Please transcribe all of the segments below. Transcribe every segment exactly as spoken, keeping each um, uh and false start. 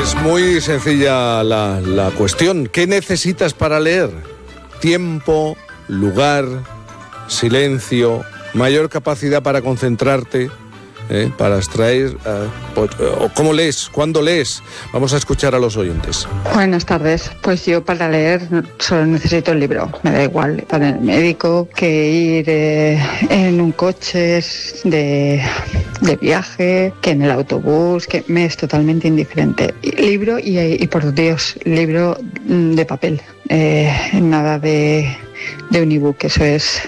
Es muy sencilla la, la cuestión. ¿Qué necesitas para leer? Tiempo, lugar, silencio, mayor capacidad para concentrarte, ¿eh? para extraer... Uh, pues, uh, ¿Cómo lees? ¿Cuándo lees? Vamos a escuchar a los oyentes. Buenas tardes. Pues yo para leer solo necesito el libro. Me da igual para el médico que ir eh, en un coche de, de viaje, que en el autobús, que me es totalmente indiferente. Libro y, y por Dios, libro de papel. Eh, nada de, de un ebook, eso es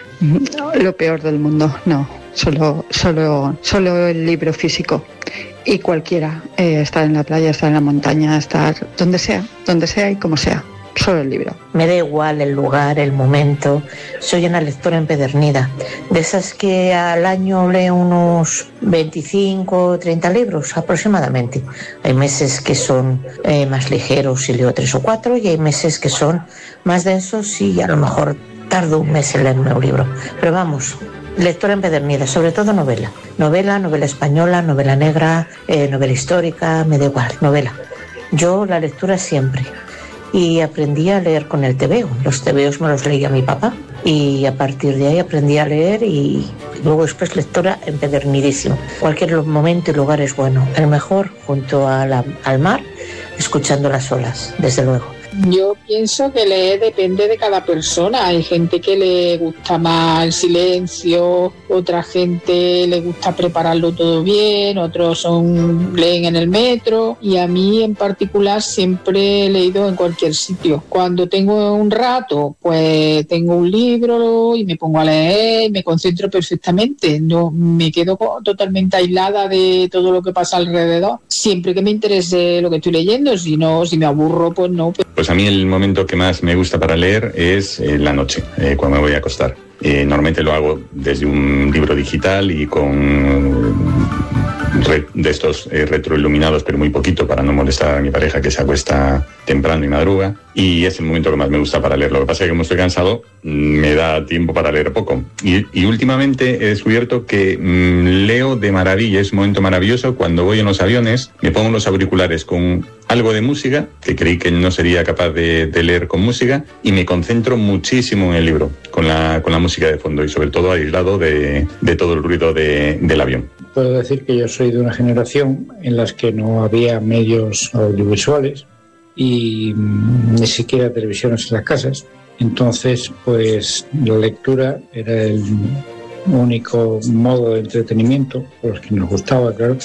lo peor del mundo. No, solo, solo, solo el libro físico. Y cualquiera, eh, estar en la playa, estar en la montaña, estar donde sea, donde sea y como sea, solo el libro. Me da igual el lugar, el momento, soy una lectora empedernida, de esas que al año leo unos veinticinco o treinta libros aproximadamente. Hay meses que son eh, más ligeros y leo tres o cuatro, y hay meses que son más densos y a lo mejor tardo un mes en leerme un libro. Pero vamos, lectora empedernida, sobre todo novela. Novela, novela española, novela negra, eh, novela histórica, me da igual, novela. Yo la lectura siempre. Y aprendí a leer con el tebeo. Los tebeos me los leía mi papá. Y a partir de ahí aprendí a leer y luego después lectora empedernidísima. Cualquier momento y lugar es bueno. El mejor junto a la, al mar, escuchando las olas, desde luego. Yo pienso que leer depende de cada persona. Hay gente que le gusta más el silencio, otra gente le gusta prepararlo todo bien, otros son leen en el metro, y a mí en particular siempre he leído en cualquier sitio. Cuando tengo un rato, pues tengo un libro y me pongo a leer, me concentro perfectamente, no me quedo totalmente aislada de todo lo que pasa alrededor, siempre que me interese lo que estoy leyendo. Si no, si me aburro, pues no. Pues a mí el momento que más me gusta para leer es eh, la noche, eh, cuando me voy a acostar. Eh, normalmente lo hago desde un libro digital y con re, de estos eh, retroiluminados, pero muy poquito para no molestar a mi pareja que se acuesta temprano y madruga. Y es el momento que más me gusta para leer. Lo que pasa es que como estoy cansado, me da tiempo para leer poco. Y, y últimamente he descubierto que mmm, leo de maravilla. Es un momento maravilloso cuando voy en los aviones, me pongo los auriculares con algo de música, que creí que no sería capaz de, de leer con música, y me concentro muchísimo en el libro, con la, con la música de fondo y sobre todo aislado de, de todo el ruido de, del avión. Puedo decir que yo soy de una generación en las que no había medios audiovisuales y ni siquiera televisiones en las casas. Entonces, pues la lectura era el único modo de entretenimiento, por los que nos gustaba, claro,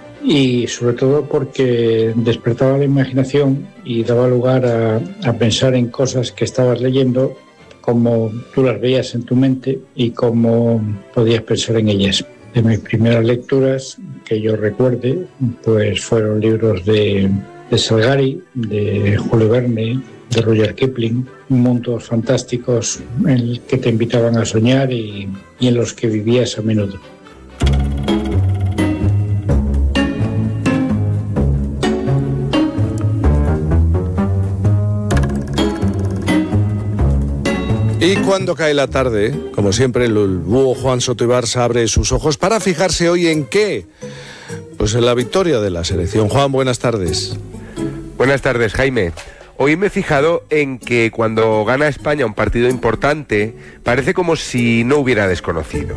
y sobre todo porque despertaba la imaginación y daba lugar a, a pensar en cosas que estabas leyendo, como tú las veías en tu mente y cómo podías pensar en ellas. De mis primeras lecturas, que yo recuerde, pues fueron libros de, de Salgari, de Julio Verne, de Rudyard Kipling, mundos fantásticos en el que te invitaban a soñar y, y en los que vivías a menudo. Y cuando cae la tarde, como siempre, el búho Juan Soto Ibarza abre sus ojos para fijarse hoy en qué. Pues en la victoria de la selección. Juan, buenas tardes. Buenas tardes, Jaime. Hoy me he fijado en que cuando gana España un partido importante, parece como si no hubiera desconocido.